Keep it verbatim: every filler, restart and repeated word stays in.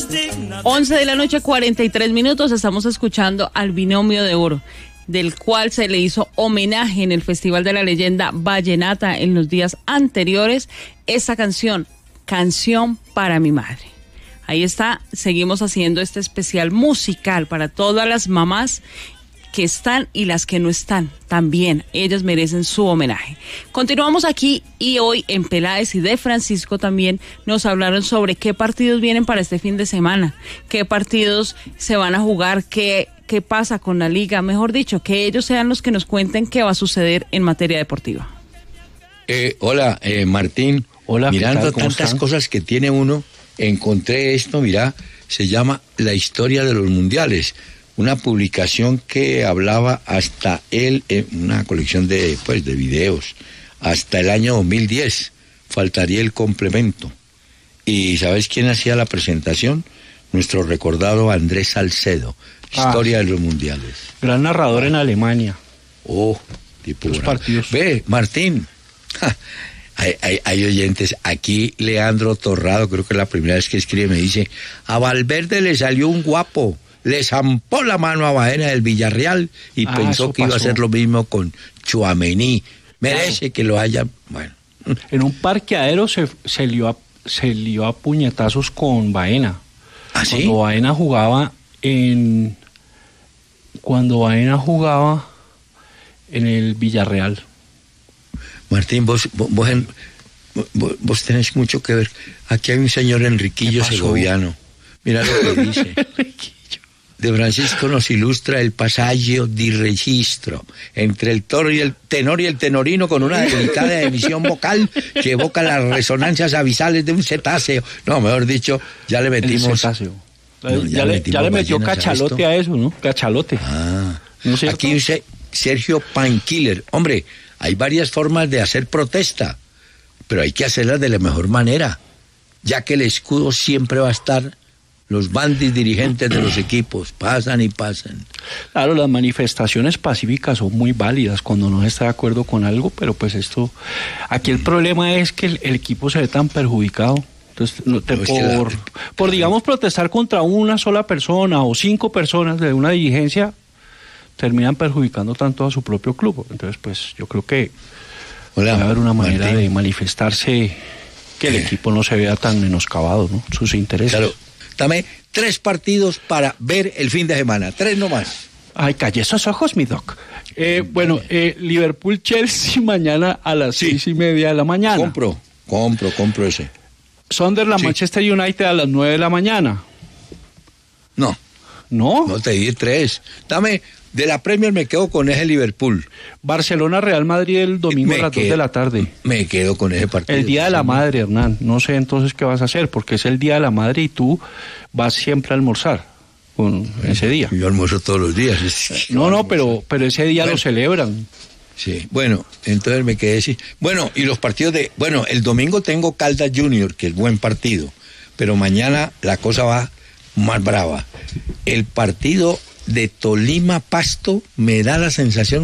once de la noche, cuarenta y tres minutos, estamos escuchando al Binomio de Oro, del cual se le hizo homenaje en el Festival de la Leyenda Vallenata en los días anteriores. Esta canción, Canción para mi madre. Ahí está, seguimos haciendo este especial musical para todas las mamás que están y las que no están, también ellas merecen su homenaje. Continuamos aquí y hoy en Peláez y de Francisco también nos hablaron sobre qué partidos vienen para este fin de semana, qué partidos se van a jugar, qué, qué pasa con la liga, mejor dicho, que ellos sean los que nos cuenten qué va a suceder en materia deportiva. Eh, hola, eh, Martín. Hola, mirando tantas están? cosas que tiene uno, encontré esto, mira, se llama La Historia de los Mundiales. Una publicación que hablaba hasta el, eh, una colección de, pues, de videos, hasta el año dos mil diez, faltaría el complemento. ¿Y sabes quién hacía la presentación? Nuestro recordado Andrés Salcedo, Historia ah, de los Mundiales. Gran narrador ah. en Alemania. Oh, tipo los partidos. Ve, Martín, ja, hay, hay, hay oyentes, aquí Leandro Torrado, creo que es la primera vez que escribe, me dice, a Valverde le salió un guapo, le zampó la mano a Baena del Villarreal y ah, pensó que pasó. iba a hacer lo mismo con Tchouaméni. Merece claro. que lo haya... Bueno. En un parqueadero se, se, lió a, se lió a puñetazos con Baena. ¿Ah, sí? Cuando Baena jugaba en... Cuando Baena jugaba en el Villarreal. Martín, vos, vos, vos, vos, vos tenés mucho que ver. Aquí hay un señor Enriquillo Segoviano. Mira lo que dice. De Francisco nos ilustra el pasaggio di registro entre el toro y el tenor y el tenorino con una delicada emisión vocal que evoca las resonancias abisales de un cetáceo. No, mejor dicho, ya le metimos... cetáceo. No, ya, ya, le, ya le metió cachalote a, a eso, ¿no? Cachalote. Ah, ¿no es aquí dice Sergio Painkiller. Hombre, hay varias formas de hacer protesta, pero hay que hacerlas de la mejor manera, ya que el escudo siempre va a estar... Los bandis dirigentes de los equipos pasan y pasan. Claro, las manifestaciones pacíficas son muy válidas cuando no se está de acuerdo con algo, pero pues esto... Aquí el problema es que el, el equipo se ve tan perjudicado. Entonces, no te, no, por, la, por, digamos, protestar contra una sola persona o cinco personas de una dirigencia, terminan perjudicando tanto a su propio club. Entonces, pues, yo creo que Hola, debe haber una manera Martín. de manifestarse que el eh. equipo no se vea tan menoscabado, ¿no? Sus intereses. Claro. Dame tres partidos para ver el fin de semana, tres nomás. Ay, calle esos ojos, mi doc. Eh, bueno, eh, Liverpool-Chelsea mañana a las sí. seis y media de la mañana. Compro, compro, compro ese. Sunderland-Manchester sí. United a las nueve de la mañana. No. ¿No? No te di tres. Dame, de la Premier me quedo con ese Liverpool. Barcelona-Real Madrid el domingo me a las quedo, dos de la tarde. Me quedo con ese partido. El Día de la Madre, Hernán. No sé entonces qué vas a hacer, porque es el Día de la Madre y tú vas siempre a almorzar con ese día. Yo almuerzo todos los días. No, no, pero, pero ese día bueno, lo celebran. Sí, bueno, entonces me quedé así. Bueno, y los partidos de... Bueno, el domingo tengo Caldas Junior, que es buen partido, pero mañana la cosa va más brava. El partido de Tolima Pasto me da la sensación